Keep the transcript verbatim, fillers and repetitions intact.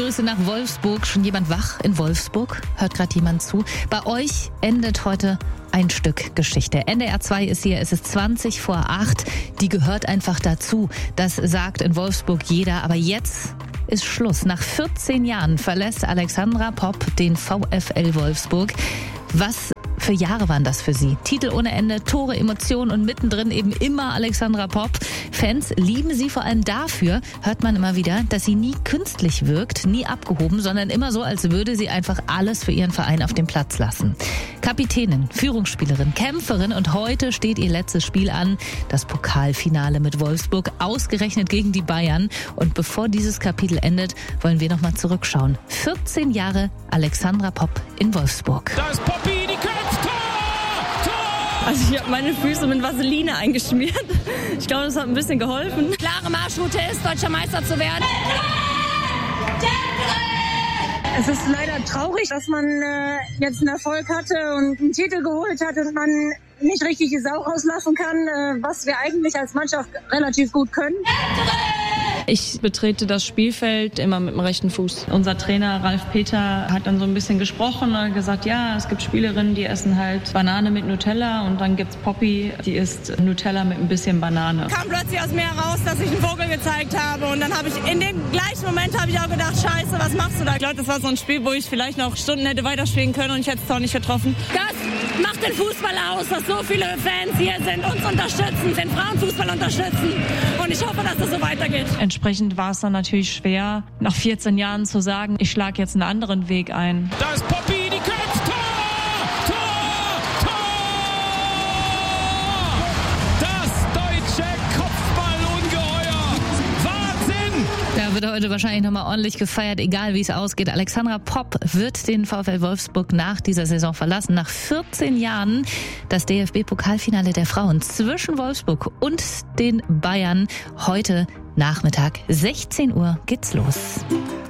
Grüße nach Wolfsburg. Schon jemand wach in Wolfsburg? Hört gerade jemand zu? Bei euch endet heute ein Stück Geschichte. N D R zwei ist hier, es ist zwanzig vor acht. Die gehört einfach dazu. Das sagt in Wolfsburg jeder. Aber jetzt ist Schluss. Nach vierzehn Jahren verlässt Alexandra Popp den VfL Wolfsburg. Was für Jahre waren das für sie? Titel ohne Ende, Tore, Emotionen und mittendrin eben immer Alexandra Popp. Fans lieben sie vor allem dafür, hört man immer wieder, dass sie nie künstlich wirkt, nie abgehoben, sondern immer so, als würde sie einfach alles für ihren Verein auf den Platz lassen. Kapitänin, Führungsspielerin, Kämpferin und heute steht ihr letztes Spiel an, das Pokalfinale mit Wolfsburg, ausgerechnet gegen die Bayern. Und bevor dieses Kapitel endet, wollen wir nochmal zurückschauen. vierzehn Jahre Alexandra Popp in Wolfsburg. Da ist Poppi, die köpft! Also ich habe meine Füße mit Vaseline eingeschmiert. Ich glaube, das hat ein bisschen geholfen. Klare Marschroute ist, deutscher Meister zu werden. Es ist leider traurig, dass man äh, jetzt einen Erfolg hatte und einen Titel geholt hat und man nicht richtig die Sau rauslassen kann, äh, was wir eigentlich als Mannschaft relativ gut können. Ich betrete das Spielfeld immer mit dem rechten Fuß. Unser Trainer Ralf Peter hat dann so ein bisschen gesprochen und gesagt, ja, es gibt Spielerinnen, die essen halt Banane mit Nutella und dann gibt's Poppi, die isst Nutella mit ein bisschen Banane. Kam plötzlich aus mir heraus, dass ich einen Vogel gezeigt habe und dann habe ich in dem gleichen Moment habe ich auch gedacht, scheiße, was machst du da? Ich glaube, das war so ein Spiel, wo ich vielleicht noch Stunden hätte weiterspielen können und ich hätte es doch nicht getroffen. Das macht den Fußball aus, dass so viele Fans hier sind, uns unterstützen, den Frauenfußball unterstützen und ich hoffe, dass das so weitergeht. Entsprechend war es dann natürlich schwer, nach vierzehn Jahren zu sagen, ich schlage jetzt einen anderen Weg ein. Da ist Poppi, die köpft! Tor! Tor! Tor! Das deutsche Kopfballungeheuer! Wahnsinn! Da wird heute wahrscheinlich nochmal ordentlich gefeiert, egal wie es ausgeht. Alexandra Popp wird den VfL Wolfsburg nach dieser Saison verlassen. Nach vierzehn Jahren das D F B-Pokalfinale der Frauen zwischen Wolfsburg und den Bayern. Heute Nachmittag, sechzehn Uhr geht's los.